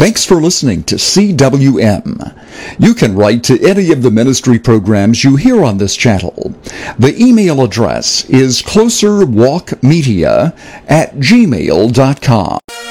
Thanks for listening to CWM. You can write to any of the ministry programs you hear on this channel. The email address is closerwalkmedia@gmail.com.